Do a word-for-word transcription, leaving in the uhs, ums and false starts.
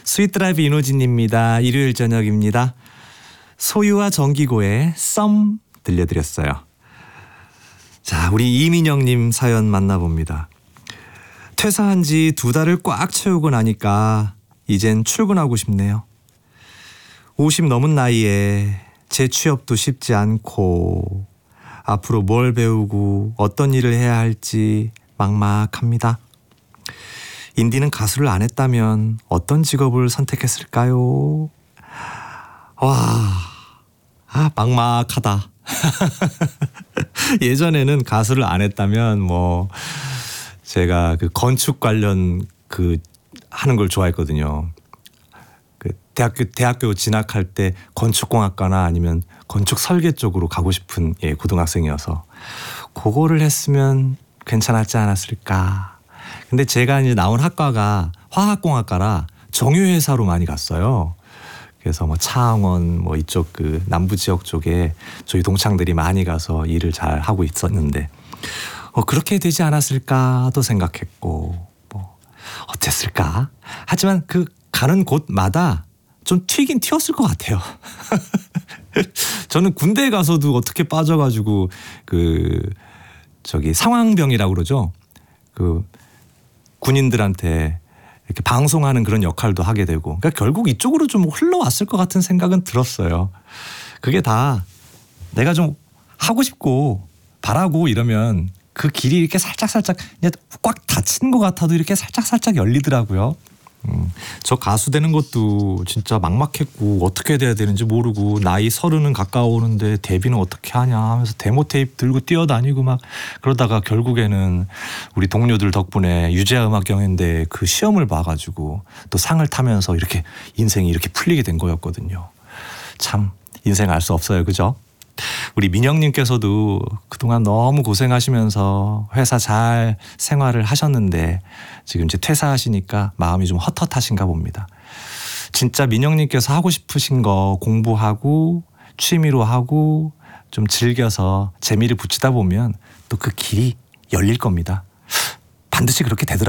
스윗드라이브 이노진입니다. 일요일 저녁입니다. 소유와 정기고의 썸 들려드렸어요. 자, 우리 이민영님 사연 만나봅니다. 퇴사한 지 두 달을 꽉 채우고 나니까 이젠 출근하고 싶네요. 오십 넘은 나이에 재취업도 쉽지 않고 앞으로 뭘 배우고 어떤 일을 해야 할지 막막합니다. 인디는 가수를 안 했다면 어떤 직업을 선택했을까요? 와, 아, 막막하다. 예전에는 가수를 안 했다면 뭐 제가 그 건축 관련 그 하는 걸 좋아했거든요. 그 대학교 대학교 진학할 때 건축공학과나 아니면 건축 설계 쪽으로 가고 싶은 예, 고등학생이어서 그거를 했으면 괜찮았지 않았을까. 근데 제가 이제 나온 학과가 화학공학과라 정유회사로 많이 갔어요. 그래서 뭐 창원 뭐 이쪽 그 남부 지역 쪽에 저희 동창들이 많이 가서 일을 잘 하고 있었는데 어, 그렇게 되지 않았을까도 생각했고 뭐 어땠을까. 하지만 그 가는 곳마다 좀 튀긴 튀었을 것 같아요. 저는 군대에 가서도 어떻게 빠져가지고 그 저기 상황병이라고 그러죠. 그 군인들한테 이렇게 방송하는 그런 역할도 하게 되고, 그러니까 결국 이쪽으로 좀 흘러왔을 것 같은 생각은 들었어요. 그게 다 내가 좀 하고 싶고 바라고 이러면 그 길이 이렇게 살짝살짝 그냥 꽉 닫힌 것 같아도 이렇게 살짝살짝 열리더라고요. 음, 저 가수 되는 것도 진짜 막막했고 어떻게 돼야 되는지 모르고 나이 서른은 가까워오는데 데뷔는 어떻게 하냐 하면서 데모 테이프 들고 뛰어다니고 막 그러다가 결국에는 우리 동료들 덕분에 유재음악경연대 그 시험을 봐가지고 또 상을 타면서 이렇게 인생이 이렇게 풀리게 된 거였거든요. 참 인생 알 수 없어요, 그죠? 우리 민영님께서도 그동안 너무 고생하시면서 회사 잘 생활을 하셨는데 지금 이제 퇴사하시니까 마음이 좀 헛헛하신가 봅니다. 진짜 민영님께서 하고 싶으신 거 공부하고 취미로 하고 좀 즐겨서 재미를 붙이다 보면 또 그 길이 열릴 겁니다. 반드시 그렇게 되더라고요.